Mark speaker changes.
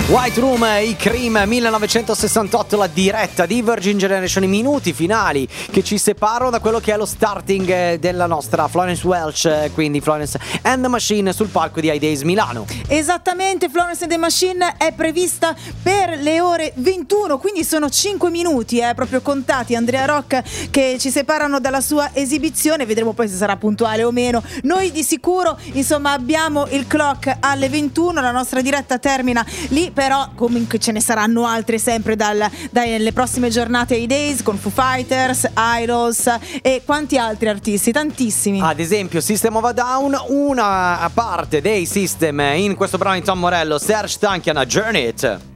Speaker 1: White Room, i Cream, 1968, la diretta di Virgin Generation, i minuti finali che ci separano da quello che è lo starting della nostra Florence Welch, quindi Florence and the Machine sul palco di I-Days Milano.
Speaker 2: Esattamente, Florence and the Machine è prevista per le ore 21, quindi sono 5 minuti proprio contati, Andrea Rock, che ci separano dalla sua esibizione. Vedremo poi se sarà puntuale o meno. Noi di sicuro, insomma, abbiamo il clock alle 21, la nostra diretta termina lì, però comunque ce ne saranno altre sempre dalle prossime giornate ai Days, con Foo Fighters, Idols e quanti altri artisti, tantissimi.
Speaker 1: Ad esempio System of a Down, una parte dei System in questo brano di Tom Morello, Serge Tankian, Journey It.